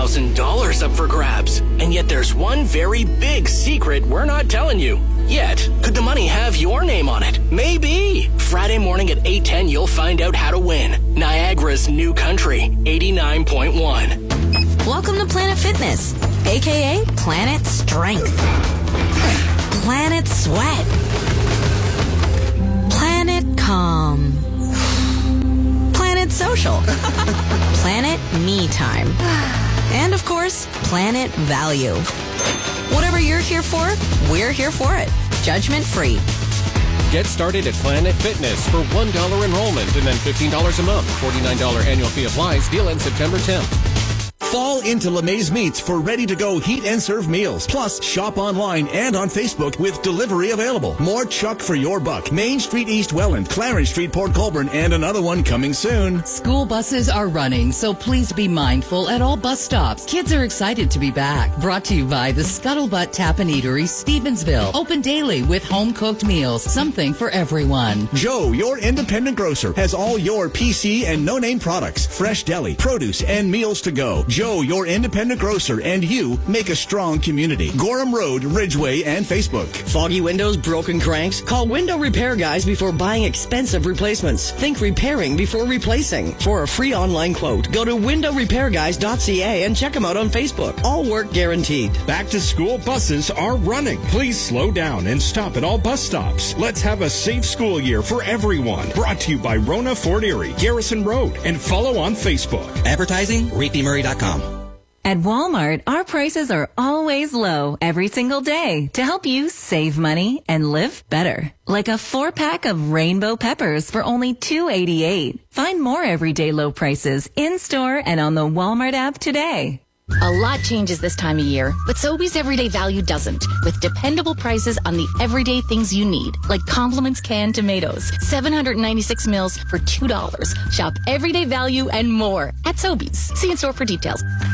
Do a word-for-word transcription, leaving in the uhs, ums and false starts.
thousand dollars up for grabs. And yet there's one very big secret we're not telling you yet. Could the money have your name on it? Maybe. Friday morning at eight ten, you'll find out how to win. Niagara's New Country, eighty-nine point one. Welcome to Planet Fitness, a k a. Planet Strength, Planet Sweat, Planet Calm, Planet Social, Planet Me Time, and of course, Planet Value. Whatever you're here for, we're here for it. Judgment free. Get started at Planet Fitness for one dollar enrollment and then fifteen dollars a month. forty-nine dollars annual fee applies. Deal ends September tenth. Fall into LeMay's Meats for ready-to-go heat and serve meals. Plus, shop online and on Facebook with delivery available. More Chuck for your buck. Main Street East Welland, Clarence Street Port Colborne, and another one coming soon. School buses are running, so please be mindful at all bus stops. Kids are excited to be back. Brought to you by the Scuttlebutt Tap and Eatery, Stevensville. Open daily with home-cooked meals. Something for everyone. Joe, your independent grocer, has all your P C and no-name products. Fresh deli, produce, and meals to go. Joe, your independent grocer, and you make a strong community. Gorham Road, Ridgeway, and Facebook. Foggy windows, broken cranks? Call Window Repair Guys before buying expensive replacements. Think repairing before replacing. For a free online quote, go to window repair guys dot c a and check them out on Facebook. All work guaranteed. Back to school buses are running. Please slow down and stop at all bus stops. Let's have a safe school year for everyone. Brought to you by Rona Fort Erie, Garrison Road, and follow on Facebook. Advertising, reapy murray dot com. At Walmart, our prices are always low every single day to help you save money and live better. Like a four-pack of rainbow peppers for only two dollars and eighty-eight cents. Find more everyday low prices in-store and on the Walmart app today. A lot changes this time of year, but Sobeys Everyday Value doesn't. With dependable prices on the everyday things you need, like Compliments canned tomatoes, seven hundred ninety-six mils for two dollars. Shop Everyday Value and more at Sobeys. See in store for details.